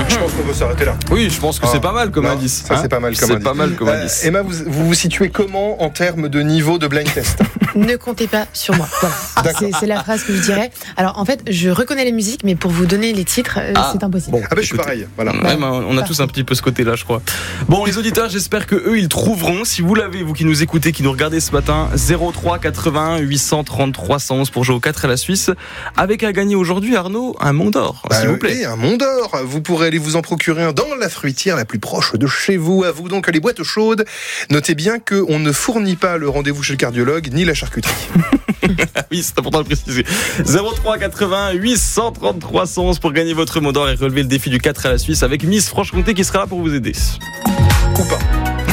Je pense qu'on peut s'arrêter là. Oui, je pense que c'est pas mal comme indice. Ça, c'est pas mal comme indice. C'est pas mal comme indice. Emma, vous vous situez comment en termes de niveau de blind test? Ne comptez pas sur moi. Voilà. C'est la phrase que je dirais. Alors, en fait, je reconnais les musiques, mais pour vous donner les titres, c'est impossible. Bon, je suis pareil. Voilà. Ouais, on a tous un petit peu ce côté-là, je crois. Bon, les auditeurs, j'espère que eux, ils trouveront. Si vous l'avez, vous qui nous écoutez, qui nous regardez ce matin, 03 81 833 111 pour jouer au 4 à la Suisse. Avec à gagner aujourd'hui, Arnaud, un Mont d'Or, s'il vous plaît. Oui, un Mont d'Or. Vous pourrez aller vous en procurer un dans la fruitière la plus proche de chez vous. À vous donc les boîtes chaudes. Notez bien qu'on ne fournit pas le rendez-vous chez le cardiologue ni la charcuterie. Oui, c'est important de préciser. 03 81 833 111 pour gagner votre Mont d'Or et relever le défi du 4 à la Suisse avec Miss Franche-Comté qui sera là pour vous aider. Ou pas.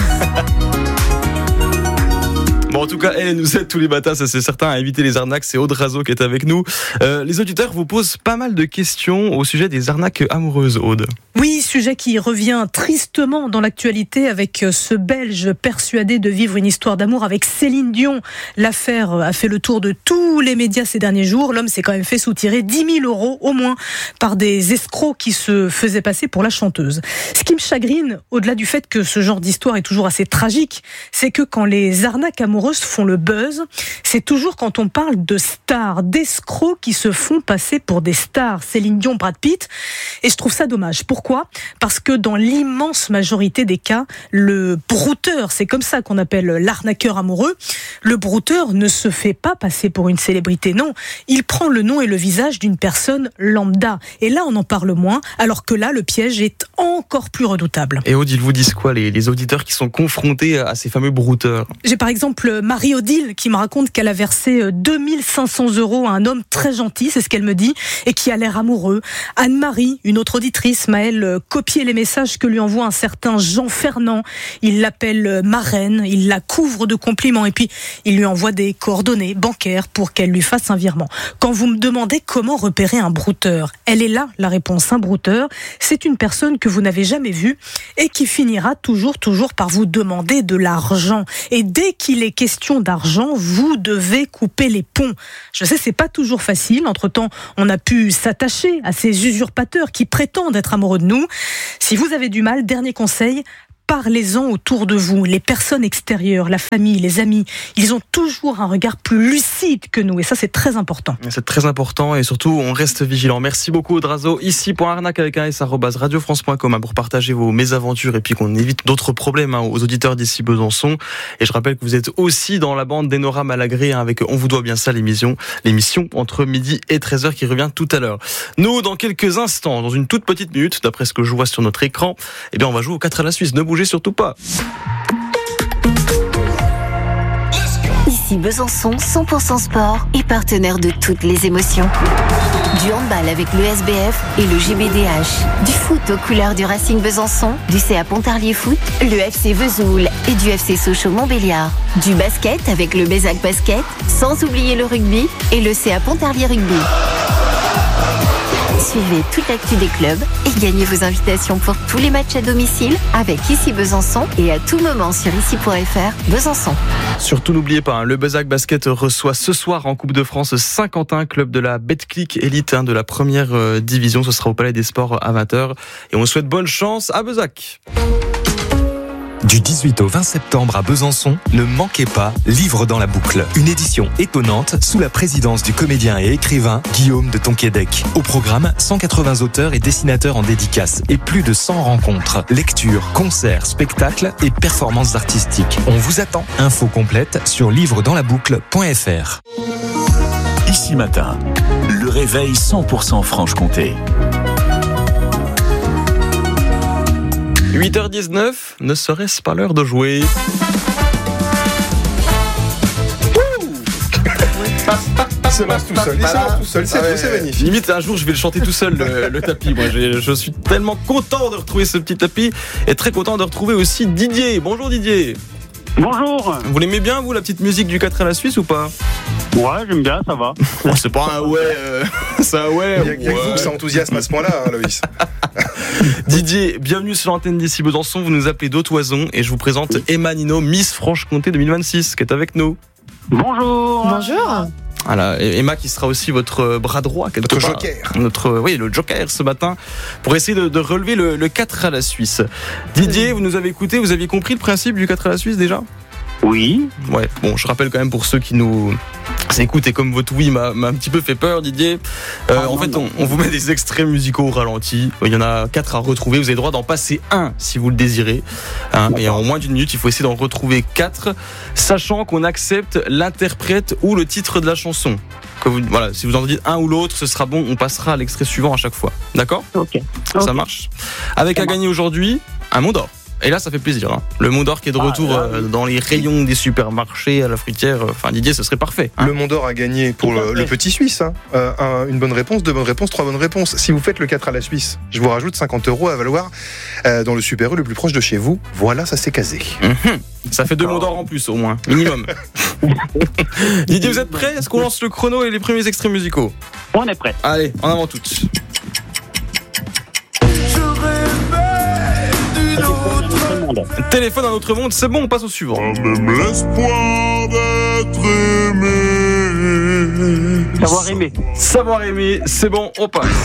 Bon, en tout cas, elle nous aide tous les matins, ça c'est certain, à éviter les arnaques. C'est Aude Razo qui est avec nous. Les auditeurs vous posent pas mal de questions au sujet des arnaques amoureuses, Aude. Oui, sujet qui revient tristement dans l'actualité avec ce Belge persuadé de vivre une histoire d'amour avec Céline Dion. L'affaire a fait le tour de tous les médias ces derniers jours. L'homme s'est quand même fait soutirer 10 000 € au moins par des escrocs qui se faisaient passer pour la chanteuse. Ce qui me chagrine, au-delà du fait que ce genre d'histoire est toujours assez tragique, c'est que quand les arnaques amoureuses font le buzz, c'est toujours quand on parle de stars, d'escrocs qui se font passer pour des stars. Céline Dion, Brad Pitt. Et je trouve ça dommage. Pourquoi ? Parce que dans l'immense majorité des cas, le brouteur, c'est comme ça qu'on appelle l'arnaqueur amoureux, le brouteur ne se fait pas passer pour une célébrité, non. Il prend le nom et le visage d'une personne lambda. Et là, on en parle moins, alors que là, le piège est encore plus redoutable. Et Aude, ils vous disent quoi, les auditeurs qui sont confrontés à ces fameux brouteurs ? J'ai par exemple Marie-Odile qui me raconte qu'elle a versé 2500 € à un homme très gentil, c'est ce qu'elle me dit, et qui a l'air amoureux. Anne-Marie, une autre auditrice, Maëlle, copier les messages que lui envoie un certain Jean Fernand. Il l'appelle marraine, il la couvre de compliments et puis il lui envoie des coordonnées bancaires pour qu'elle lui fasse un virement. Quand vous me demandez comment repérer un brouteur, elle est là la réponse. Un brouteur, c'est une personne que vous n'avez jamais vue et qui finira toujours par vous demander de l'argent. Et dès qu'il est question d'argent, vous devez couper les ponts. Je sais, c'est pas toujours facile. Entre-temps, on a pu s'attacher à ces usurpateurs qui prétendent être amoureux de nous. Si vous avez du mal, dernier conseil, parlez-en autour de vous. Les personnes extérieures, la famille, les amis, ils ont toujours un regard plus lucide que nous. Et ça, c'est très important. C'est très important et surtout, on reste vigilant. Merci beaucoup, Aude Razo. Ici, pour arnaque avec un s @radiofrance.com pour partager vos mésaventures et puis qu'on évite d'autres problèmes aux auditeurs d'ici Besançon. Et je rappelle que vous êtes aussi dans la bande d'Enora Malagré avec On vous doit bien ça, l'émission entre midi et 13h qui revient tout à l'heure. Nous, dans quelques instants, dans une toute petite minute, d'après ce que je vois sur notre écran, on va jouer au 4 à la Suisse. Ne bougez surtout pas. Ici Besançon, 100% sport et partenaire de toutes les émotions. Du handball avec le SBF et le GBDH. Du foot aux couleurs du Racing Besançon, du CA Pontarlier Foot, le FC Vesoul et du FC Sochaux-Montbéliard. Du basket avec le Bézac Basket, sans oublier le rugby et le CA Pontarlier Rugby. Suivez toute l'actu des clubs et gagnez vos invitations pour tous les matchs à domicile avec Ici Besançon et à tout moment sur ici.fr Besançon. Surtout n'oubliez pas, le Bézac Basket reçoit ce soir en Coupe de France Saint-Quentin, club de la Betclic Elite de la première division. Ce sera au Palais des Sports à 20h. Et on souhaite bonne chance à Bézac. Du 18 au 20 septembre à Besançon, ne manquez pas Livre dans la boucle. Une édition étonnante sous la présidence du comédien et écrivain Guillaume de Tonquédec. Au programme, 180 auteurs et dessinateurs en dédicace et plus de 100 rencontres, lectures, concerts, spectacles et performances artistiques. On vous attend. Info complète sur livredanslaboucle.fr. Ici matin, le réveil 100% Franche-Comté. 8h19, ne serait-ce pas l'heure de jouer? Il se lance tout seul, c'est magnifique. Limite, un jour, je vais le chanter tout seul, le tapis. Moi, je suis tellement content de retrouver ce petit tapis et très content de retrouver aussi Didier. Bonjour Didier. Bonjour. Vous l'aimez bien, vous, la petite musique du 4 à la Suisse ou pas? Ouais, j'aime bien, ça va. Oh, c'est pas un ouais. C'est un ouais. Il y a que vous que ça enthousiasme à ce point-là, Loïs. Didier, bienvenue sur l'antenne d'Ici Besançon. Vous nous appelez d'Autoison et je vous présente Emma Nino, Miss Franche-Comté 2026, qui est avec nous. Bonjour. Bonjour. Voilà, Emma qui sera aussi votre bras droit. Notre joker. Le joker ce matin pour essayer de relever le 4 à la Suisse. Didier, vous nous avez écouté, vous aviez compris le principe du 4 à la Suisse déjà ? Oui. Ouais, bon, je rappelle quand même pour ceux qui nous écoutent et comme votre oui m'a un petit peu fait peur, Didier. En fait, on vous met des extraits musicaux au ralenti. Il y en a 4 à retrouver. Vous avez le droit d'en passer un si vous le désirez. Et en moins d'une minute, il faut essayer d'en retrouver 4, sachant qu'on accepte l'interprète ou le titre de la chanson. Voilà, si vous en dites un ou l'autre, ce sera bon. On passera à l'extrait suivant à chaque fois. D'accord ? Ok. Ça marche. Avec à gagner aujourd'hui un Mont d'Or. Et là, ça fait plaisir. Hein. Le Mont d'Or qui est de retour dans les rayons des supermarchés à la fruitière. Enfin, Didier, ce serait parfait. Hein. Le Mont d'Or a gagné pour le petit Suisse. Hein. Une bonne réponse, 2 bonnes réponses, 3 bonnes réponses. Si vous faites le 4 à la Suisse, je vous rajoute 50 € à valoir dans le Super U le plus proche de chez vous. Voilà, ça s'est casé. Ça fait 2 Monts d'Or en plus, au moins. Minimum. Didier, vous êtes prêts ? Est-ce qu'on lance le chrono et les premiers extraits musicaux ? On est prêt. Allez, en avant toutes. Téléphone à notre monde, c'est bon, on passe au suivant. Même l'espoir d'être aimé. Savoir aimer. Savoir aimer, c'est bon, on passe.